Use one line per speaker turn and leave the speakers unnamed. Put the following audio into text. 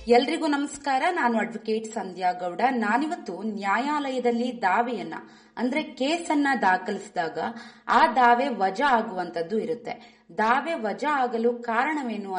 ಎಲ್ರಿಗೂ ನಮಸ್ಕಾರ. ನಾನು ಅಡ್ವೊಕೇಟ್ ಸಂಧ್ಯಾ ಗೌಡ. ನಾನಿವತ್ತು ನ್ಯಾಯಾಲಯದಲ್ಲಿ ದಾವೆಯನ್ನ ಅಂದ್ರೆ ಕೇಸನ್ನ ದಾಖಲಿಸಿದಾಗ ಆ ದಾವೆ ವಜಾ ಆಗುವಂತದ್ದು ಇರುತ್ತೆ. ದಾವೆ ವಜಾ ಆಗಲು ಕಾರಣವೇನು